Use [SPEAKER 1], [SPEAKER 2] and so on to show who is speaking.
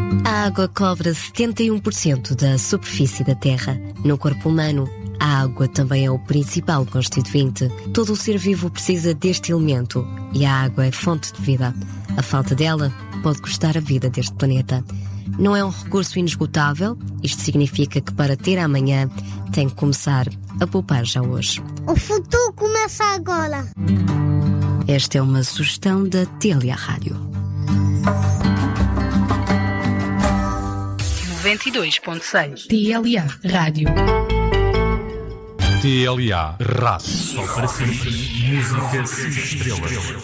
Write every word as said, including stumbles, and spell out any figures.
[SPEAKER 1] A água cobre setenta e um por cento da superfície da Terra. No corpo humano, a água também é o principal constituinte. Todo o ser vivo precisa deste elemento e a água é fonte de vida. A falta dela pode custar a vida deste planeta. Não é um recurso inesgotável. Isto significa que para ter amanhã tem que começar a poupar já hoje.
[SPEAKER 2] O futuro começa agora.
[SPEAKER 1] Esta é uma sugestão da T L A Rádio.
[SPEAKER 3] noventa e dois ponto seis T L A Rádio.
[SPEAKER 4] T L A Rádio. Só para si, música cinco estrelas.